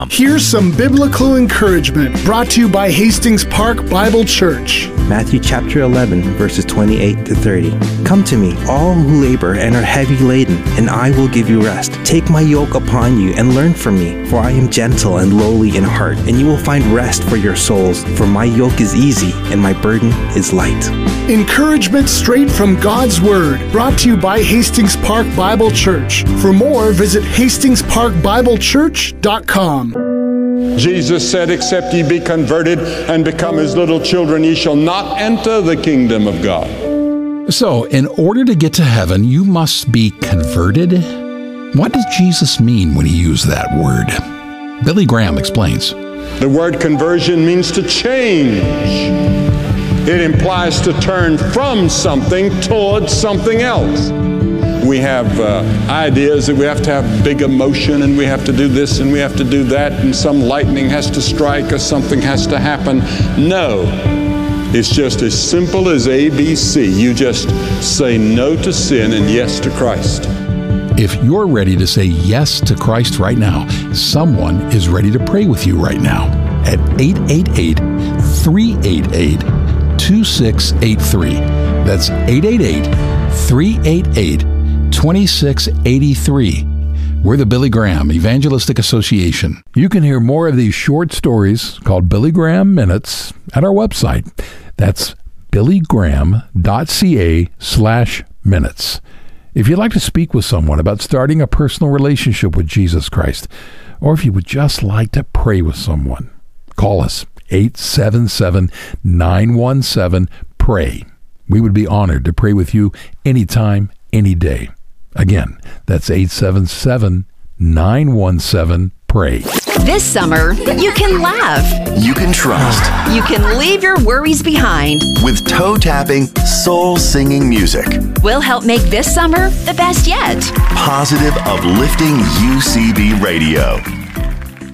Here's some biblical encouragement brought to you by Hastings Park Bible Church. Matthew chapter 11, verses 28 to 30. Come to me, all who labor and are heavy laden, and I will give you rest. Take my yoke upon you and learn from me, for I am gentle and lowly in heart, and you will find rest for your souls. For my yoke is easy and my burden is light. Encouragement straight from God's Word, brought to you by Hastings Park Bible Church. For more, visit HastingsParkBibleChurch.com. Jesus said, except ye be converted and become as little children, ye shall not enter the kingdom of God. So, in order to get to heaven, you must be converted? What does Jesus mean when he used that word? Billy Graham explains. The word conversion means to change. It implies to turn from something towards something else. We have ideas that we have to have big emotion and we have to do this and we have to do that and some lightning has to strike or something has to happen. No, it's just as simple as ABC. You just say no to sin and yes to Christ. If you're ready to say yes to Christ right now, someone is ready to pray with you right now at 888-388-2683. That's 888-388-2683. We're the Billy Graham Evangelistic Association. You can hear more of these short stories called Billy Graham Minutes at our website. That's billygraham.ca/minutes. If you'd like to speak with someone about starting a personal relationship with Jesus Christ, or if you would just like to pray with someone, call us 877-917-PRAY. We would be honored to pray with you anytime, any day. Again, that's 877-917-PRAY. This summer, you can laugh. You can trust. You can leave your worries behind. With toe-tapping, soul-singing music. We'll help make this summer the best yet. Positive, uplifting UCB Radio.